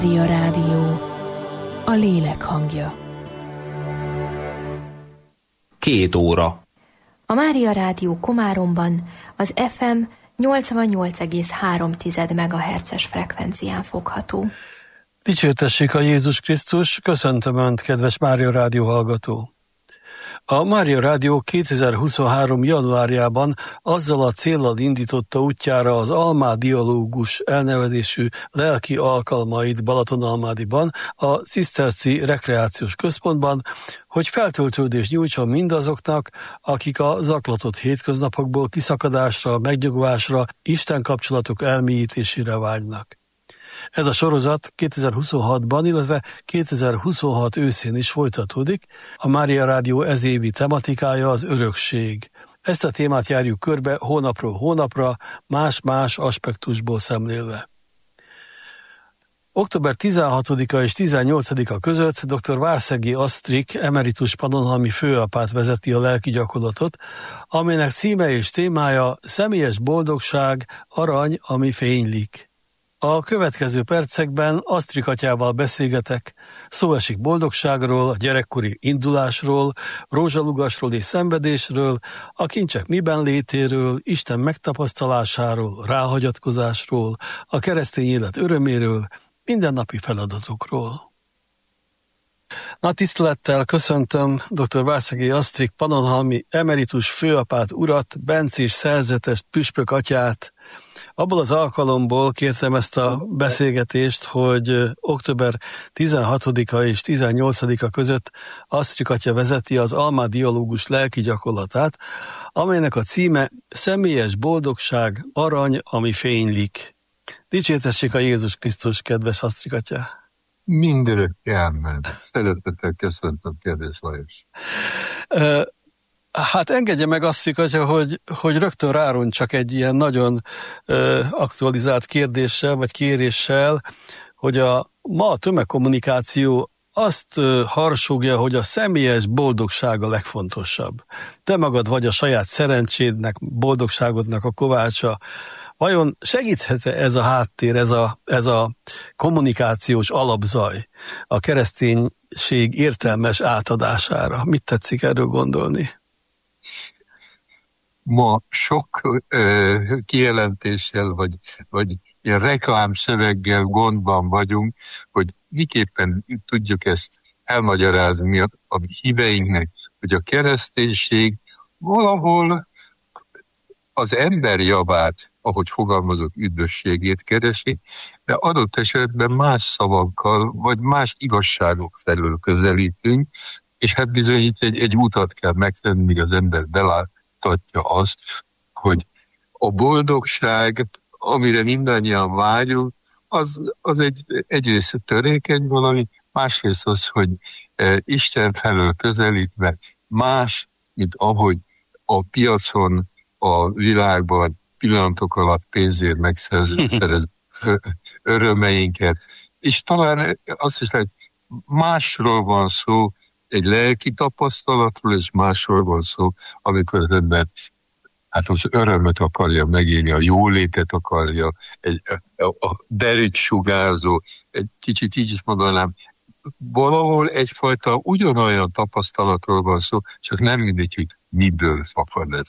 Mária Rádió, a lélek hangja. 2 óra. A Mária Rádió Komáromban az FM 88,3 MHz-es frekvencián fogható. Dicsértessék a Jézus Krisztus, köszöntöm Önt, kedves Mária Rádió hallgató! A Mária Rádió 2023. januárjában azzal a céllal indította útjára az Almád Dialógus elnevezésű lelki alkalmait Balatonalmádiban, a Ciszterci Rekreációs Központban, hogy feltöltődést nyújtson mindazoknak, akik a zaklatott hétköznapokból kiszakadásra, megnyugvásra, Isten kapcsolatok elmélyítésére vágynak. Ez a sorozat 2026-ban, illetve 2026 őszén is folytatódik. A Mária Rádió ezévi tematikája az örökség. Ezt a témát járjuk körbe hónapról hónapra, más-más aspektusból szemlélve. Október 16-a és 18-a között dr. Várszegi Asztrik emeritus pannonhalmi főapát vezeti a lelki gyakorlatot, amelynek címe és témája személyes boldogság, arany, ami fénylik. A következő percekben Asztrik atyával beszélgetek, szó esik boldogságról, a gyerekkori indulásról, rózsalugasról és szenvedésről, a kincsek miben létéről, Isten megtapasztalásáról, ráhagyatkozásról, a keresztény élet öröméről, mindennapi feladatokról. Nagy tisztelettel köszöntöm dr. Várszegi Asztrik pannonhalmi emeritus főapát urat, bencés szerzetest, püspök atyát. Abból az alkalomból kértem ezt a beszélgetést, hogy október 16-a és 18-a között Asztrik atya vezeti az Almád Dialógus lelki gyakorlatát, amelynek a címe személyes boldogság, arany, ami fénylik. Dicsértessék a Jézus Krisztus, kedves Asztrik atya! Mindörökké ámen. Szeretettel köszöntöm, kedves Lajos. Hát engedje meg Asztrik atya, hogy rögtön rároncsak egy ilyen nagyon aktualizált kérdéssel, vagy kéréssel, hogy ma a tömegkommunikáció azt harsogja, hogy a személyes boldogság a legfontosabb. Te magad vagy a saját szerencsédnek, boldogságodnak a kovácsa. Vajon segíthet-e ez a háttér, ez a kommunikációs alapzaj a kereszténység értelmes átadására? Mit tetszik erről gondolni? Ma sok kijelentéssel, vagy ilyen reklámszöveggel gondban vagyunk, hogy miképpen tudjuk ezt elmagyarázni a híveinknek, hogy a kereszténység valahol az ember javát, ahogy fogalmazok, üdvösségét keresi, de adott esetben más szavakkal, vagy más igazságok felől közelítünk, és hát bizony itt egy utat kell megtenni, míg az ember beláthatja azt, hogy a boldogság, amire mindannyian vágyunk, az egyrészt törékeny valami, másrészt az, hogy Isten felől közelítve más, mint ahogy a piacon, a világban pillanatok alatt pénzért megszerez örömeinket. És talán azt is lehet, másról van szó, egy lelki tapasztalatról, és másról van szó, amikor az ember az örömöt akarja megélni, a jólétet akarja, a derűt sugárzó, egy kicsit így is mondanám, valahol egyfajta ugyanolyan tapasztalatról van szó, csak nem mindegy, hogy miből fakad ez.